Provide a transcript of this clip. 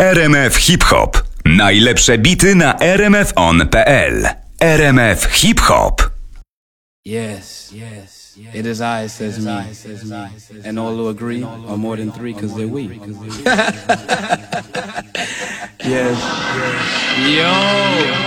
RMF Hip Hop. Najlepsze bity na rmfon.pl. RMF Hip Hop. Yes, it is I, says me, and all who agree are more than three because they're we. Yes, yo.